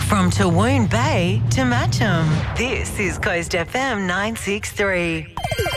From Tawoon Bay to Matcham, this is Coast FM 963.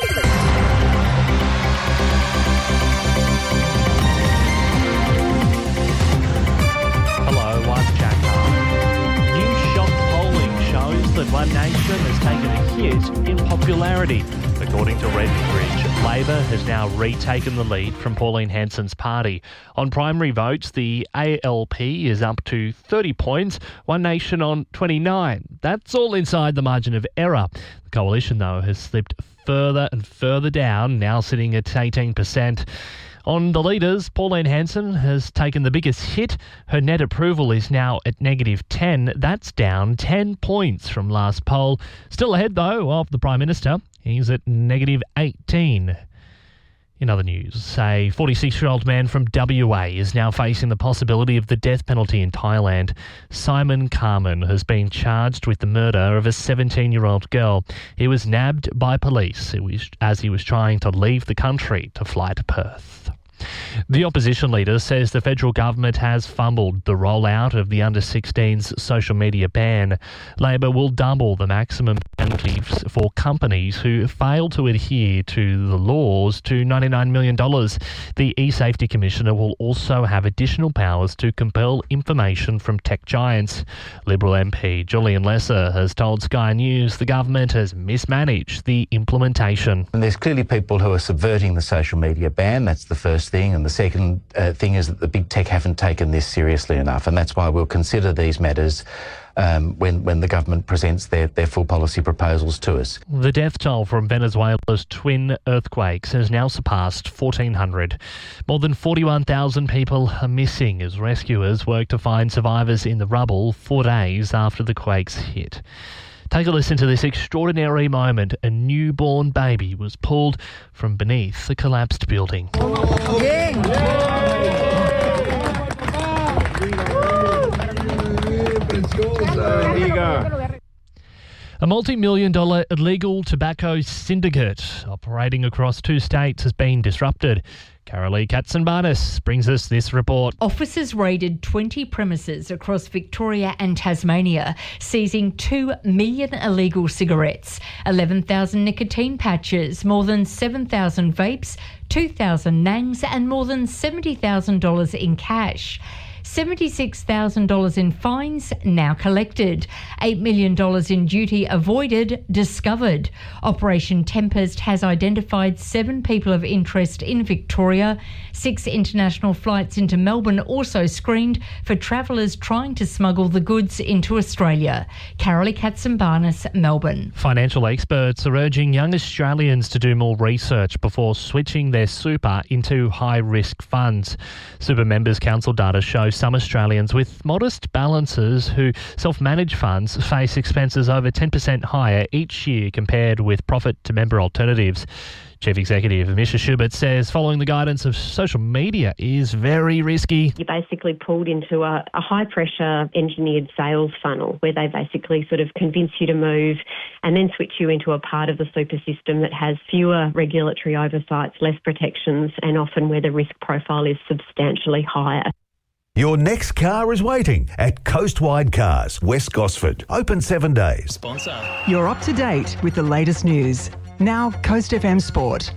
Hello, I'm Jack Hart. New shop polling shows that One Nation has taken a hit in popularity. According to Redbridge, Labor has now retaken the lead from Pauline Hanson's party. On primary votes, the ALP is up to 30 points, One Nation on 29. That's all inside the margin of error. The coalition, though, has slipped further and further down, now sitting at 18%. On the leaders, Pauline Hanson has taken the biggest hit. Her net approval is now at -10. That's down 10 points from last poll. Still ahead, though, of the Prime Minister. He's at -18. In other news, a 46-year-old man from WA is now facing the possibility of the death penalty in Thailand. Simon Carmen has been charged with the murder of a 17-year-old girl. He was nabbed by police as he was trying to leave the country to fly to Perth. The opposition leader says the federal government has fumbled the rollout of the under-16s social media ban. Labor will double the maximum penalties for companies who fail to adhere to the laws to $99 million. The eSafety Commissioner will also have additional powers to compel information from tech giants. Liberal MP Julian Lesser has told Sky News the government has mismanaged the implementation. And there's clearly people who are subverting the social media ban. That's the first thing. And the second thing is that the big tech haven't taken this seriously enough. And that's why we'll consider these matters when the government presents their full policy proposals to us. The death toll from Venezuela's twin earthquakes has now surpassed 1,400. More than 41,000 people are missing as rescuers work to find survivors in the rubble 4 days after the quakes hit. Take a listen to this extraordinary moment. A newborn baby was pulled from beneath the collapsed building. There you go. A multi-million-dollar illegal tobacco syndicate operating across 2 states has been disrupted. Carolee Katzenbarnis brings us this report. Officers raided 20 premises across Victoria and Tasmania, seizing 2 million illegal cigarettes, 11,000 nicotine patches, more than 7,000 vapes, 2,000 nangs and more than $70,000 in cash. $76,000 in fines now collected, $8 million in duty avoided discovered. Operation Tempest has identified 7 people of interest in Victoria. 6 international flights into Melbourne also screened for travellers trying to smuggle the goods into Australia. Carolee Katzenbarnis, Melbourne. Financial experts are urging young Australians to do more research before switching their super into high-risk funds. Super Members Council data shows some Australians with modest balances who self-manage funds face expenses over 10% higher each year compared with profit-to-member alternatives. Chief Executive Misha Schubert says following the guidance of social media is very risky. You're basically pulled into a high-pressure engineered sales funnel where they basically sort of convince you to move and then switch you into a part of the super system that has fewer regulatory oversights, less protections, and often where the risk profile is substantially higher. Your next car is waiting at Coastwide Cars, West Gosford. Open 7 days. Sponsor. You're up to date with the latest news. Now, Coast FM Sport.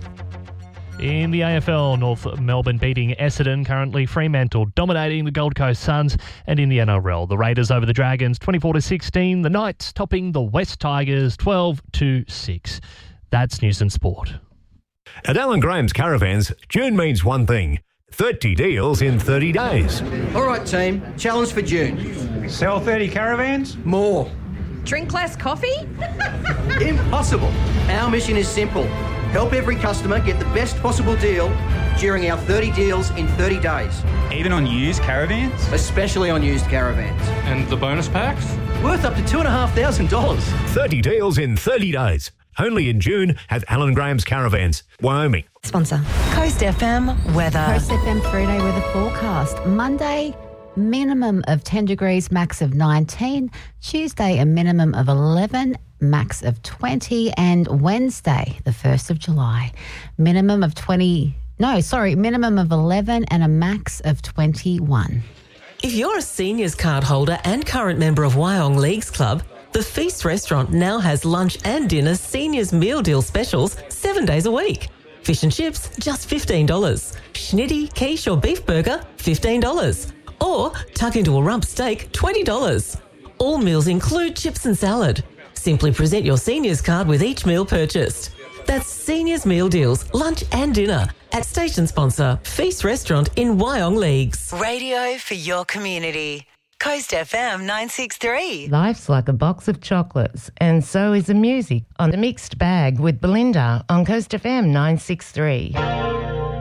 In the AFL, North Melbourne beating Essendon, currently Fremantle dominating the Gold Coast Suns, and in the NRL, the Raiders over the Dragons 24-16, the Knights topping the West Tigers 12-6. That's News and Sport. At Alan Graham's Caravans, June means one thing: 30 deals in 30 days. All right, team. Challenge for June. Sell 30 caravans? More. Drink less coffee? Impossible. Our mission is simple. Help every customer get the best possible deal during our 30 deals in 30 days. Even on used caravans? Especially on used caravans. And the bonus packs? Worth up to $2,500. 30 deals in 30 days. Only in June at Alan Graham's Caravans, Wyoming. Sponsor. Coast FM weather. Coast FM 3-day weather forecast. Monday, minimum of 10 degrees, max of 19. Tuesday, a minimum of 11, max of 20. And Wednesday, the 1st of July, minimum of 11 and a max of 21. If you're a seniors card holder and current member of Wyong Leagues Club, the Feast restaurant now has lunch and dinner seniors meal deal specials 7 days a week. Fish and chips, just $15. Schnitty, quiche or beef burger, $15. Or tuck into a rump steak, $20. All meals include chips and salad. Simply present your seniors card with each meal purchased. That's Seniors Meal Deals, lunch and dinner at station sponsor Feast Restaurant in Wyong Leagues. Radio for your community. Coast FM 963. Life's like a box of chocolates, and so is the music on The Mixed Bag with Belinda on Coast FM 963.